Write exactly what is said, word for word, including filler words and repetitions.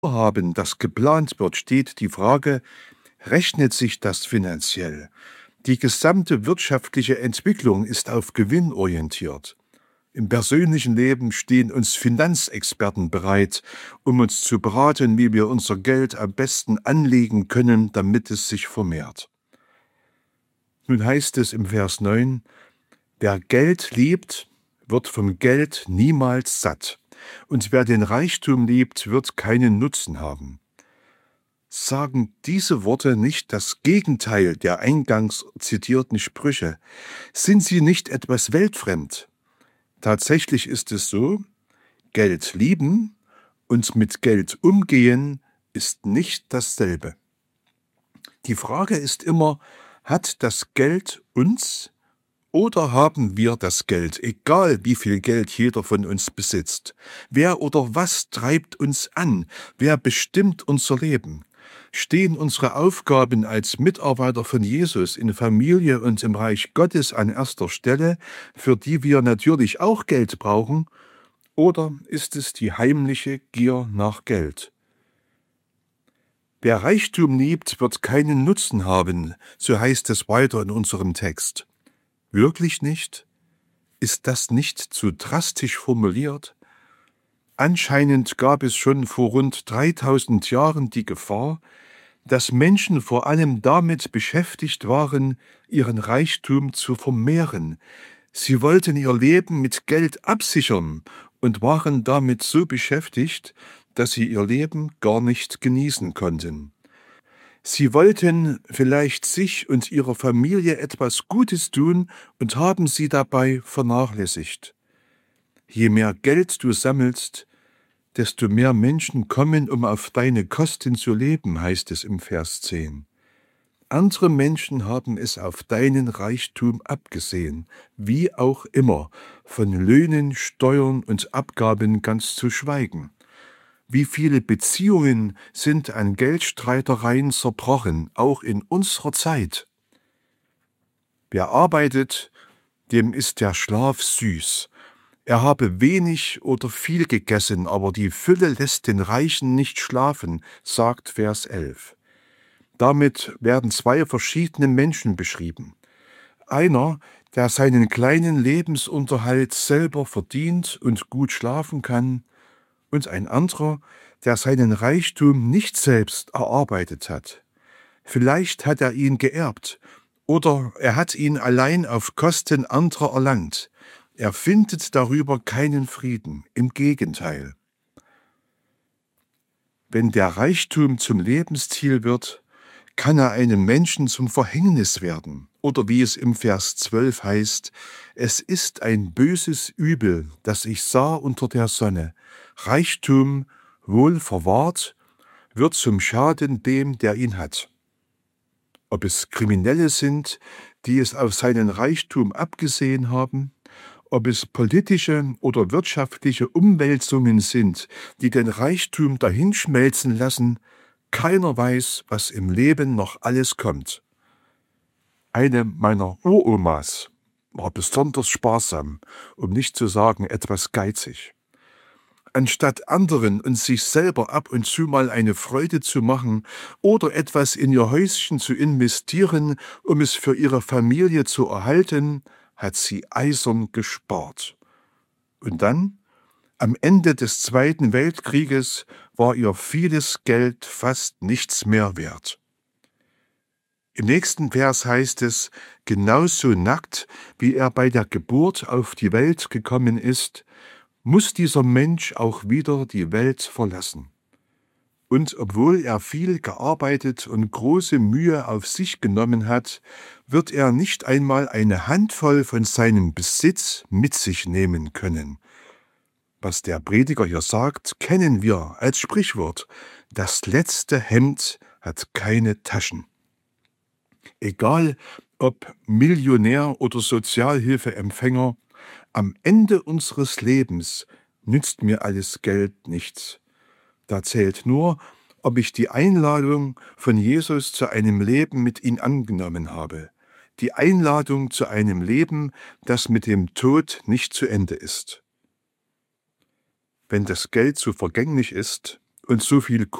Vorhaben, das geplant wird, steht die Frage, rechnet sich das finanziell? Die gesamte wirtschaftliche Entwicklung ist auf Gewinn orientiert. Im persönlichen Leben stehen uns Finanzexperten bereit, um uns zu beraten, wie wir unser Geld am besten anlegen können, damit es sich vermehrt. Nun heißt es im Vers neun, wer Geld liebt, wird vom Geld niemals satt, und wer den Reichtum liebt, wird keinen Nutzen haben. Sagen diese Worte nicht das Gegenteil der eingangs zitierten Sprüche? Sind sie nicht etwas weltfremd? Tatsächlich ist es so, Geld lieben und mit Geld umgehen ist nicht dasselbe. Die Frage ist immer, hat das Geld uns oder haben wir das Geld, egal wie viel Geld jeder von uns besitzt? Wer oder was treibt uns an? Wer bestimmt unser Leben? Stehen unsere Aufgaben als Mitarbeiter von Jesus in Familie und im Reich Gottes an erster Stelle, für die wir natürlich auch Geld brauchen, oder ist es die heimliche Gier nach Geld? Wer Reichtum liebt, wird keinen Nutzen haben, so heißt es weiter in unserem Text. Wirklich nicht? Ist das nicht zu drastisch formuliert? Anscheinend gab es schon vor rund dreitausend Jahren die Gefahr, dass Menschen vor allem damit beschäftigt waren, ihren Reichtum zu vermehren. Sie wollten ihr Leben mit Geld absichern und waren damit so beschäftigt, dass sie ihr Leben gar nicht genießen konnten. Sie wollten vielleicht sich und ihrer Familie etwas Gutes tun und haben sie dabei vernachlässigt. Je mehr Geld du sammelst, desto mehr Menschen kommen, um auf deine Kosten zu leben, heißt es im Vers zehn. Andere Menschen haben es auf deinen Reichtum abgesehen, wie auch immer, von Löhnen, Steuern und Abgaben ganz zu schweigen. Wie viele Beziehungen sind an Geldstreitereien zerbrochen, auch in unserer Zeit? Wer arbeitet, dem ist der Schlaf süß. Er habe wenig oder viel gegessen, aber die Fülle lässt den Reichen nicht schlafen, sagt Vers elf. Damit werden zwei verschiedene Menschen beschrieben. Einer, der seinen kleinen Lebensunterhalt selber verdient und gut schlafen kann, und ein anderer, der seinen Reichtum nicht selbst erarbeitet hat. Vielleicht hat er ihn geerbt oder er hat ihn allein auf Kosten anderer erlangt. Er findet darüber keinen Frieden, im Gegenteil. Wenn der Reichtum zum Lebensziel wird, kann er einem Menschen zum Verhängnis werden. Oder wie es im Vers zwölf heißt, es ist ein böses Übel, das ich sah unter der Sonne. Reichtum, wohl verwahrt, wird zum Schaden dem, der ihn hat. Ob es Kriminelle sind, die es auf seinen Reichtum abgesehen haben, ob es politische oder wirtschaftliche Umwälzungen sind, die den Reichtum dahinschmelzen lassen, keiner weiß, was im Leben noch alles kommt. Eine meiner Uromas war besonders sparsam, um nicht zu sagen etwas geizig. Anstatt anderen und sich selber ab und zu mal eine Freude zu machen oder etwas in ihr Häuschen zu investieren, um es für ihre Familie zu erhalten, hat sie eisern gespart. Und dann, am Ende des Zweiten Weltkrieges, war ihr vieles Geld fast nichts mehr wert. Im nächsten Vers heißt es, genauso nackt, wie er bei der Geburt auf die Welt gekommen ist, muss dieser Mensch auch wieder die Welt verlassen. Und obwohl er viel gearbeitet und große Mühe auf sich genommen hat, wird er nicht einmal eine Handvoll von seinem Besitz mit sich nehmen können. Was der Prediger hier sagt, kennen wir als Sprichwort. Das letzte Hemd hat keine Taschen. Egal ob Millionär oder Sozialhilfeempfänger, am Ende unseres Lebens nützt mir alles Geld nichts. Da zählt nur, ob ich die Einladung von Jesus zu einem Leben mit ihm angenommen habe. Die Einladung zu einem Leben, das mit dem Tod nicht zu Ende ist. Wenn das Geld so vergänglich ist und so viel